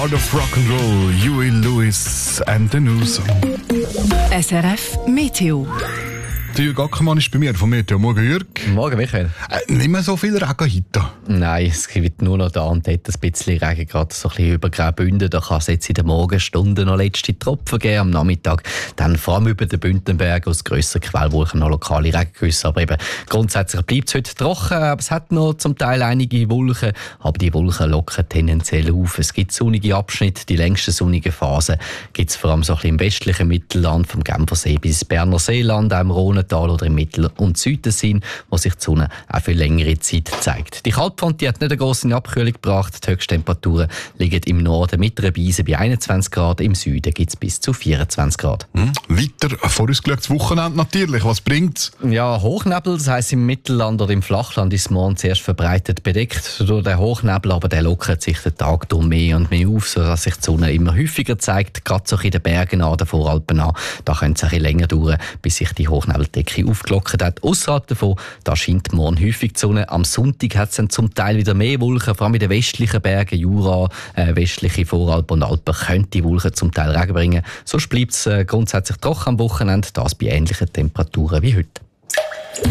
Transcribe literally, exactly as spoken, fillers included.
Art of Rock'n'Roll, Huey Lewis and the News. S R F Meteo. Der Jürg Ackermann ist bei mir von Meteo. Morgen, Jürg. Morgen, Michael. Äh, nicht mehr so viel Regen heute. Nein, es gibt nur noch da und dort ein bisschen Regen, gerade so ein bisschen über Graubünden. Da kann es jetzt in den Morgenstunden noch letzte Tropfen geben. Am Nachmittag dann vor allem über den Bündnerberg aus grösseren Quellwolken noch lokale Regengüsse. Aber eben grundsätzlich bleibt es heute trocken, aber es hat noch zum Teil einige Wolken. Aber die Wolken lockern tendenziell auf. Es gibt sonnige Abschnitte, die längsten sonnigen Phasen gibt es vor allem so ein bisschen im westlichen Mittelland, vom Genfersee bis ins Berner Seeland, auch im Rhone oder im Mittel- und Südtessin, wo sich die Sonne auch für längere Zeit zeigt. Die Kaltfront die hat nicht eine grosse Abkühlung gebracht. Die Höchsttemperaturen liegen im Norden mit einer Beise bei einundzwanzig Grad, im Süden gibt es bis zu vierundzwanzig Grad. Hm. Weiter vorausgeschautes Wochenende natürlich. Was bringt's? Ja, Hochnebel, das heisst im Mittelland oder im Flachland ist morgen zuerst verbreitet bedeckt durch den Hochnebel, aber der lockert sich den Tag durch mehr und mehr auf, sodass sich die Sonne immer häufiger zeigt, gerade so in den Bergen an, den Voralpen an. Da könnte es ein bisschen länger dauern, bis sich die Hochnebeldecke aufgelockert hat. Ausserhalb davon, da scheint morgen häufig die Sonne. Am Sonntag hat es dann zum Teil wieder mehr Wolken, vor allem in den westlichen Bergen, Jura, äh, westliche Voralpen und Alpen, könnte die Wolken zum Teil Regen bringen. Sonst bleibt es äh, grundsätzlich trocken am Wochenende, das bei ähnlichen Temperaturen wie heute.